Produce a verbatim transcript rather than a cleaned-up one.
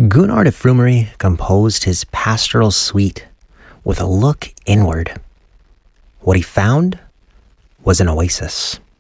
Gunnar de Frumery composed his pastoral suite with a look inward. What he found was an oasis.